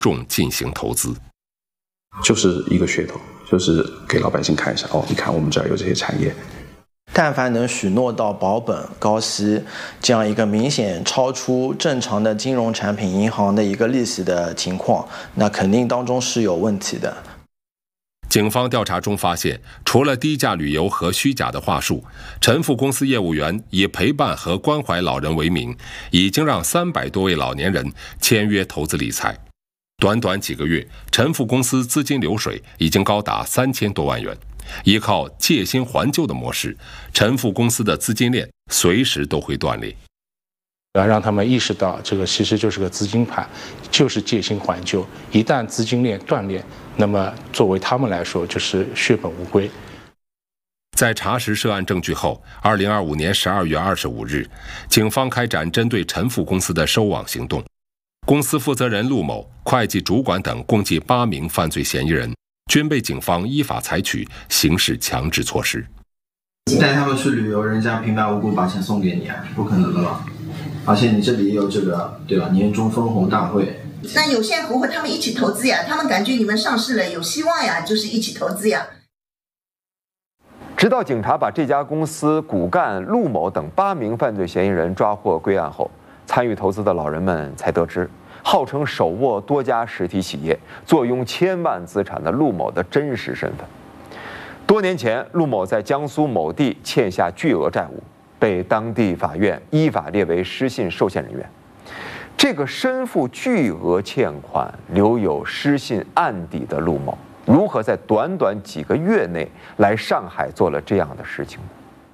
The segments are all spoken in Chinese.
众进行投资。 就是一个噱头，就是给老百姓看一下，哦，你看我们这儿有这些产业。 但凡能许诺到保本高息这样一个明显超出正常的金融产品银行的一个利息的情况，那肯定当中是有问题的。 警方调查中发现，除了低价旅游和虚假的话术，陈富公司业务员以陪伴和关怀老人为名，已经让300多位老年人签约投资理财。短短几个月，陈富公司资金流水已经高达3000多万元。依靠借新还旧的模式，陈富公司的资金链随时都会断裂。 要让他们意识到，这个其实就是个资金盘，就是借新还旧。一旦资金链断裂，那么作为他们来说，就是血本无归。 在查实涉案证据后，2025年12月25日，警方开展针对陈富公司的收网行动。公司负责人陆某、会计主管等共计8名犯罪嫌疑人，均被警方依法采取刑事强制措施。 带他们去旅游，人家平白无故把钱送给你啊，不可能的吧？而且你这里也有这个，对吧？年终分红大会。 那有限合伙他们一起投资呀，他们感觉你们上市了有希望呀，就是一起投资呀。 直到警察把这家公司骨干陆某等8名犯罪嫌疑人抓获归案后，参与投资的老人们才得知，号称手握多家实体企业、坐拥千万资产的陆某的真实身份。多年前，陆某在江苏某地欠下巨额债务，被当地法院依法列为失信受限人员。这个身负巨额欠款、留有失信案底的陆某，如何在短短几个月内来上海做了这样的事情呢？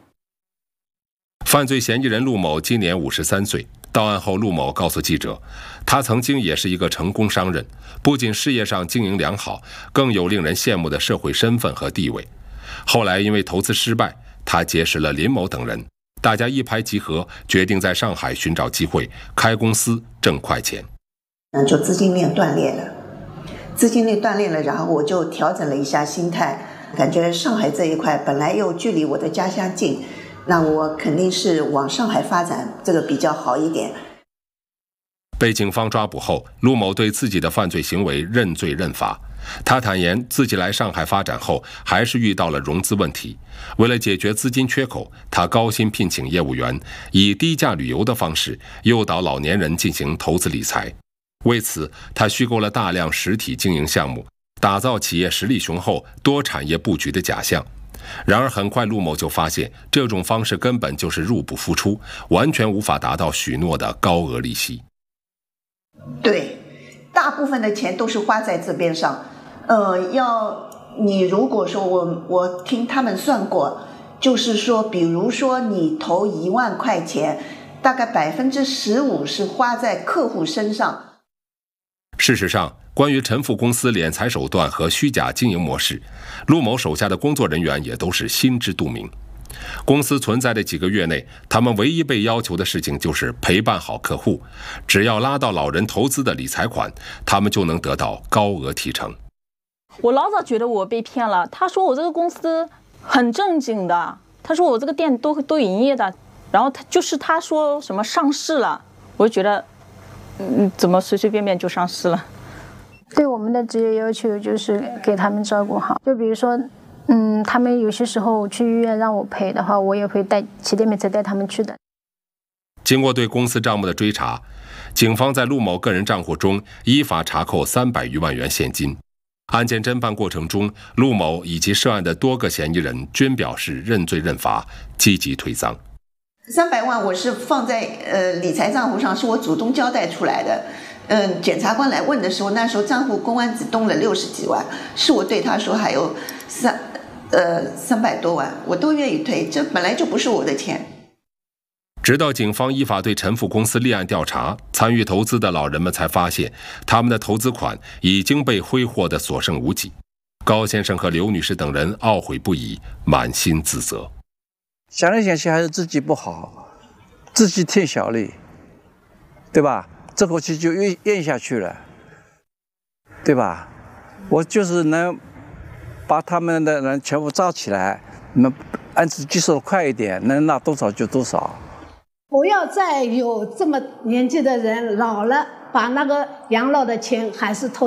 犯罪嫌疑人陆某今年53岁。到案后，陆某告诉记者，他曾经也是一个成功商人，不仅事业上经营良好，更有令人羡慕的社会身份和地位。后来因为投资失败，他结识了林某等人，大家一拍即合，决定在上海寻找机会开公司挣快钱。 就资金链断裂了，然后我就调整了一下心态，感觉上海这一块本来又距离我的家乡近，那我肯定是往上海发展，这个比较好一点。 被警方抓捕后，陆某对自己的犯罪行为认罪认罚。他坦言，自己来上海发展后，还是遇到了融资问题。为了解决资金缺口，他高薪聘请业务员，以低价旅游的方式诱导老年人进行投资理财。为此，他虚构了大量实体经营项目，打造企业实力雄厚、多产业布局的假象。然而，很快陆某就发现，这种方式根本就是入不敷出，完全无法达到许诺的高额利息。 对，大部分的钱都是花在这边上。你如果说我听他们算过，就是说，比如说你投1万块钱，大概15%是花在客户身上。 事实上，关于陈富公司敛财手段和虚假经营模式，陆某手下的工作人员也都是心知肚明。公司存在的几个月内，他们唯一被要求的事情就是陪伴好客户，只要拉到老人投资的理财款，他们就能得到高额提成。 我老早觉得我被骗了，他说我这个公司很正经的，他说我这个店都营业的，然后他说什么上市了，我就觉得怎么随随便便就上市了。 对我们的职业要求就是给他们照顾好，就比如说他们有些时候去医院让我陪的话，我也会骑电瓶车带他们去的。 经过对公司账目的追查，警方在陆某个人账户中依法查扣300余万元现金。案件侦办过程中，陆某以及涉案的多个嫌疑人均表示认罪认罚，积极退赃。 300万我是放在理财账户上，是我主动交代出来的。检察官来问的时候，那时候账户公安只动了60几万，是我对他说还有300多万，我都愿意退，这本来就不是我的钱。 直到警方依法对陈富公司立案调查，参与投资的老人们才发现，他们的投资款已经被挥霍得所剩无几。高先生和刘女士等人懊悔不已，满心自责。 想来想去还是自己不好，自己添小利，对吧？这口气就咽下去了，对吧？我就是能把他们的人全部招起来，能按时计收快一点，能拿多少就多少。 不要再有这么年纪的人老了， 把那个养老的钱还是投。